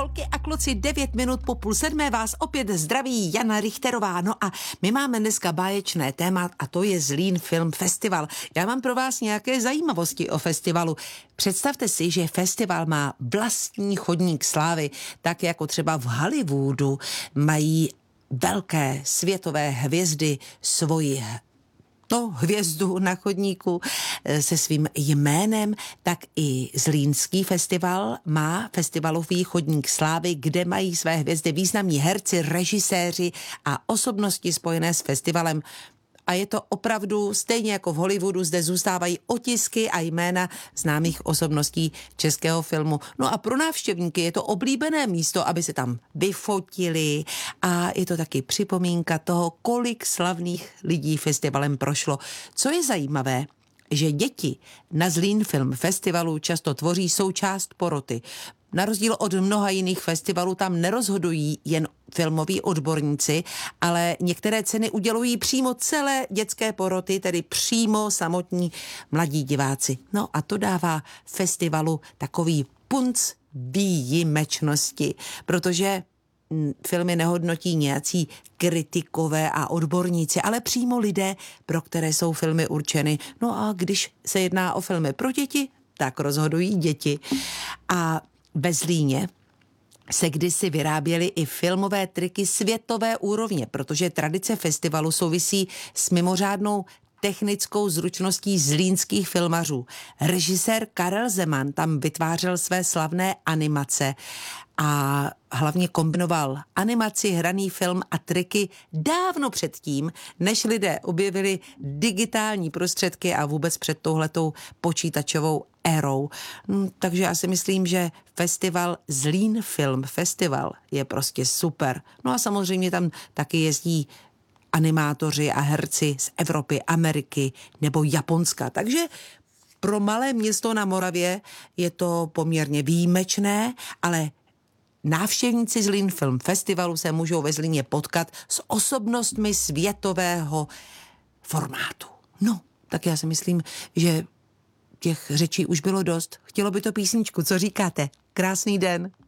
Holky a kluci, 9 minut po 6:30 vás opět zdraví Jana Richterová. No a my máme dneska báječné téma a to je Zlín Film Festival. Já mám pro vás nějaké zajímavosti o festivalu. Představte si, že festival má vlastní chodník slávy, tak jako třeba v Hollywoodu mají velké světové hvězdy svoji hvězdu na chodníku se svým jménem, tak i Zlínský festival má festivalový chodník slávy, kde mají své hvězdy významní herci, režiséři a osobnosti spojené s festivalem. A je to opravdu stejně jako v Hollywoodu, zde zůstávají otisky a jména známých osobností českého filmu. No a pro návštěvníky je to oblíbené místo, aby se tam vyfotili a je to taky připomínka toho, kolik slavných lidí festivalem prošlo. Co je zajímavé, že děti na Zlín Film Festivalu často tvoří součást poroty. Na rozdíl od mnoha jiných festivalů tam nerozhodují jen filmoví odborníci, ale některé ceny udělují přímo celé dětské poroty, tedy přímo samotní mladí diváci. No a to dává festivalu takový punc výjimečnosti, protože filmy nehodnotí nějací kritikové a odborníci, ale přímo lidé, pro které jsou filmy určeny. No a když se jedná o filmy pro děti, tak rozhodují děti. A ve Zlíně se kdysi vyráběly i filmové triky světové úrovně, protože tradice festivalu souvisí s mimořádnou technickou zručností zlínských filmařů. Režisér Karel Zeman tam vytvářel své slavné animace a hlavně kombinoval animaci, hraný film a triky dávno předtím, než lidé objevili digitální prostředky a vůbec před touhletou počítačovou érou. Takže já si myslím, že festival Zlín Film Festival je prostě super. No a samozřejmě tam taky jezdí animátoři a herci z Evropy, Ameriky nebo Japonska. Takže pro malé město na Moravě je to poměrně výjimečné, ale návštěvníci Zlín Film Festivalu se můžou ve Zlíně potkat s osobnostmi světového formátu. No, tak já si myslím, že těch řečí už bylo dost. Chtělo by to písničku, co říkáte? Krásný den.